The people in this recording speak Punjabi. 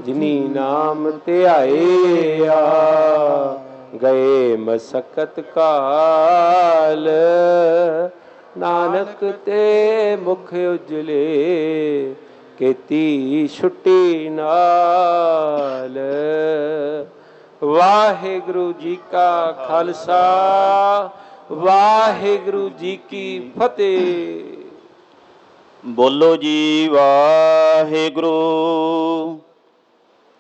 ਜਿਨੀ ਨਾਮ ਧਿਆਇਆ, ਗਏ ਮਸਕਤ ਕਾਲ, ਨਾਨਕ ਤੇ ਮੁਖ ਉਜਲੇ, ਕੀਤੀ ਛੁੱਟੀ ਨਾਲ। ਵਾਹਿਗੁਰੂ ਜੀ ਕਾ ਖਾਲਸਾ, ਵਾਹਿਗੁਰੂ ਜੀ ਕੀ ਫਤਿਹ। ਬੋਲੋ ਜੀ ਵਾਹਿਗੁਰੂ।